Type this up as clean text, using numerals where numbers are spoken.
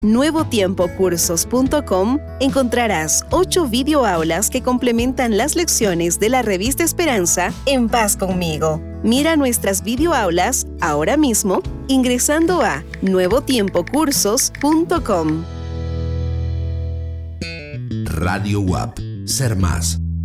nuevotempocursos.com encontrarás 8 videoaulas que complementan las lecciones de la revista Esperanza En Paz Conmigo. Mira nuestras videoaulas ahora mismo ingresando a nuevotempocursos.com. Radio WAP. Ser más,